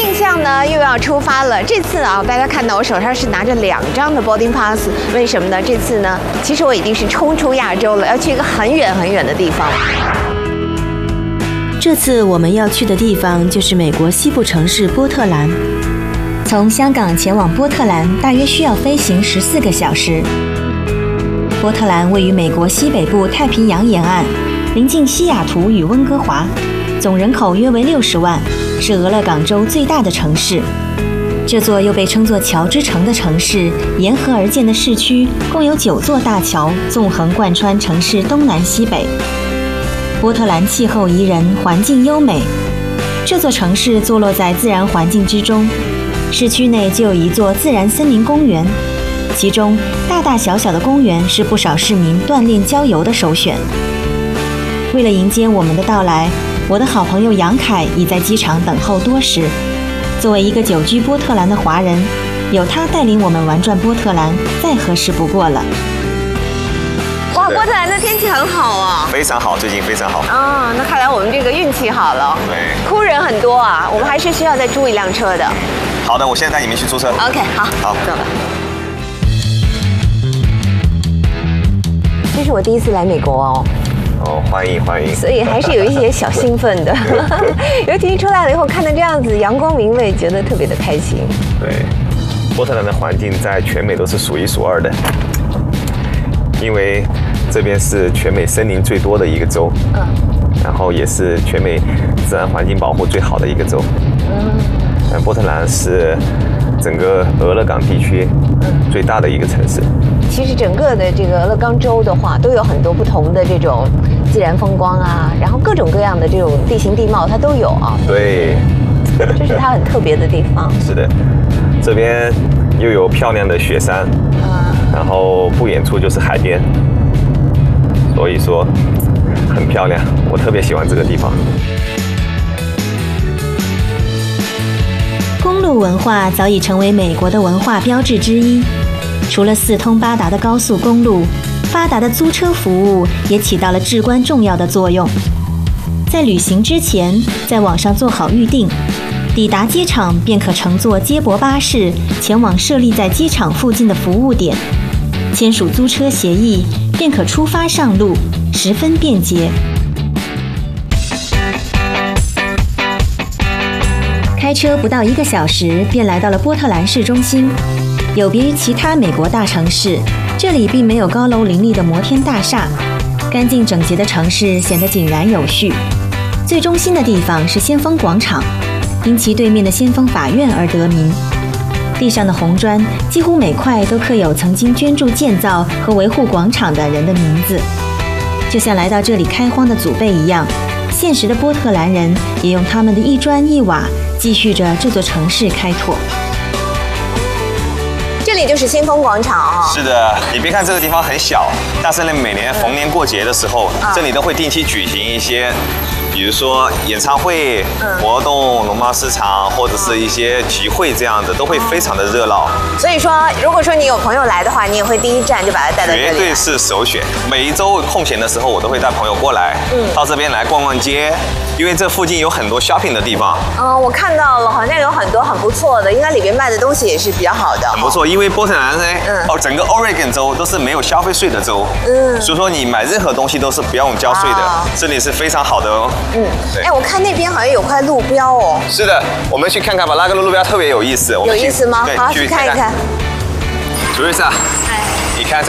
印象呢又要出发了。这次啊，大家看到我手上是拿着2张的 boarding pass， 为什么呢？这次呢，其实我已经是冲出亚洲了，要去一个很远很远的地方。 这次我们要去的地方就是美国西部城市波特兰。从香港前往波特兰大约需要飞行14个小时。波特兰位于美国西北部太平洋沿岸，临近西雅图与温哥华，总人口约为60万，是俄勒冈州最大的城市。这座又被称作桥之城的城市，沿河而建的市区共有9座大桥，纵横贯穿城市东南西北。波特兰气候宜人，环境优美。这座城市坐落在自然环境之中，市区内就有一座自然森林公园，其中大大小小的公园是不少市民锻炼郊游的首选。为了迎接我们的到来，我的好朋友杨凯已在机场等候多时。作为一个久居波特兰的华人，有他带领我们玩转波特兰，再合适不过了。 哇，波特兰的天气很好啊， 非常好，最近非常好。 啊，那看来我们这个运气好了。 对， 哭人很多啊，我们还是需要再租一辆车的。 好的，我现在带你们去租车。 OK， 好，走了。这是我第一次来美国哦。 哦，欢迎欢迎。 所以还是有一些小兴奋的，尤其出来了以后看到这样子阳光明媚，觉得特别的开心。 对，波特兰的环境在全美都是数1数2的，因为这边是全美森林最多的一个州，然后也是全美自然环境保护最好的一个州。波特兰是整个俄勒冈地区最大的一个城市。 其实整个的这个俄勒冈州的话，都有很多不同的这种自然风光啊，然后各种各样的这种地形地貌它都有啊。 对， 这是它很特别的地方。 是的，这边又有漂亮的雪山，然后不远处就是海边，所以说很漂亮，我特别喜欢这个地方。 公路文化早已成为美国的文化标志之一。除了4通8达的高速公路，发达的租车服务也起到了至关重要的作用。在旅行之前，在网上做好预订，抵达机场便可乘坐接驳巴士前往设立在机场附近的服务点，签署租车协议，便可出发上路，十分便捷。开车不到1个小时，便来到了波特兰市中心。有别于其他美国大城市，这里并没有高楼林立的摩天大厦，干净整洁的城市显得井然有序。最中心的地方是先锋广场，因其对面的先锋法院而得名。地上的红砖几乎每块都刻有曾经捐助建造和维护广场的人的名字，就像来到这里开荒的祖辈一样，现实的波特兰人也用他们的一砖一瓦继续着这座城市开拓。 这里就是先锋广场啊。 是的，你别看这个地方很小，但是呢，每年逢年过节的时候，这里都会定期举行一些，比如说演唱会、活动、农贸市场或者是一些集会这样的，都会非常的热闹。 所以说，如果说你有朋友来的话，你也会第一站就把他带到这里。 绝对是首选。每一周空闲的时候，我都会带朋友过来，到这边来逛逛街，因为这附近有很多 shopping 的地方。 我看到了，好像有很多很不错的，应该里面卖的东西也是比较好的。 很不错，因为波特兰呢，整个 Oregon 州都是没有消费税的州，所以说你买任何东西都是不用交税的，这里是非常好的哦。 哎，我看那边好像有块路标哦。 是的，我们去看看吧，那个路标特别有意思。 有意思吗？好，去看一看。 Teresa，你看。